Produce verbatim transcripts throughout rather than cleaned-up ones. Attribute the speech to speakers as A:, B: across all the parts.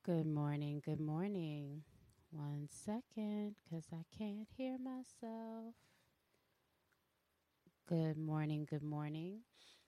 A: Good morning, good morning. One second, because I can't hear myself. Good morning, good morning.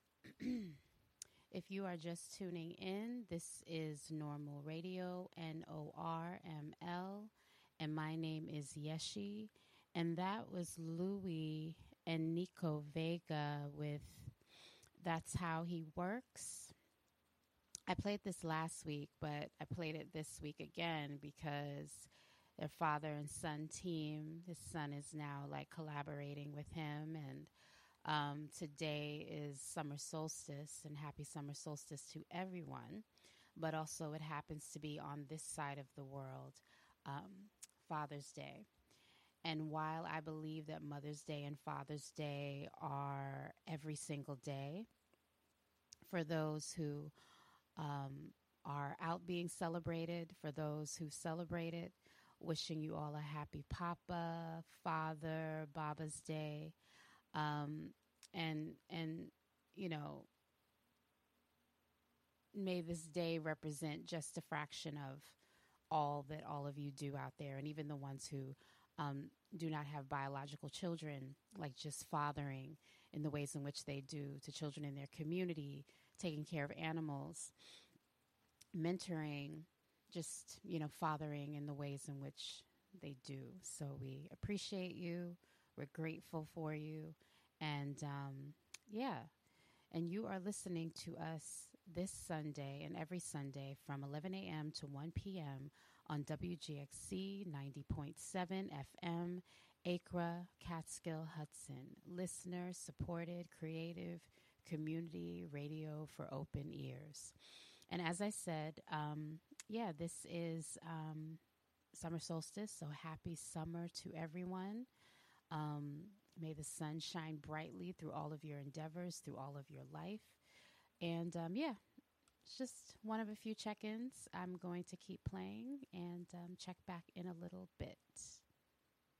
A: If you are just tuning in, this is Normal Radio, N O R M L, and my name is Yeshi. And that was Louis and Nico Vega with That's How He Works. I played this last week, but I played it this week again because their father and son team, his son is now like collaborating with him. And um, today is summer solstice, and happy summer solstice to everyone. But also, it happens to be on this side of the world, um, Father's Day. And while I believe that Mother's Day and Father's Day are every single day, for those who um, are out being celebrated, for those who celebrate it, wishing you all a happy Papa, Father, Baba's Day. Um, and, and, you know, may this day represent just a fraction of all that all of you do out there. And even the ones who um, do not have biological children, like just fathering in the ways in which they do to children in their community, taking care of animals, mentoring, just, you know, fathering in the ways in which they do. So we appreciate you. We're grateful for you. And um, yeah, and you are listening to us this Sunday and every Sunday from eleven a.m. to one p.m. on W G X C ninety point seven F M, Acra, Catskill, Hudson. Listener supported, creative, community radio for open ears. And as I said, um, yeah, this is um, summer solstice, so happy summer to everyone. Um, may the sun shine brightly through all of your endeavors, through all of your life. And um, yeah, it's just one of a few check-ins. I'm going to keep playing and um, check back in a little bit.